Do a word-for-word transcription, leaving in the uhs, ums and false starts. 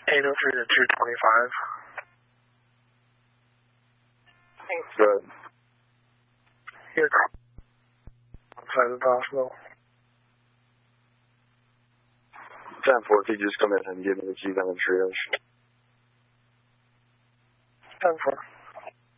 eight oh three to two twenty-five. Thanks. Good. Here. Outside of the hospital. ten four, could you just come in and give me the keys on the triage? ten four.